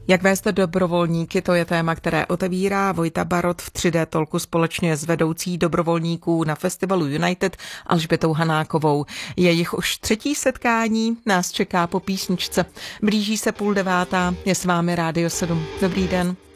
Jak vést dobrovolníky, to je téma, které otevírá Vojta Barot v 3D Talku společně s vedoucí dobrovolníků na festivalu United Alžbětou Hanákovou. Je jich už 3. setkání, nás čeká po písničce. Blíží se 8:30, je s vámi Rádio 7. Dobrý den.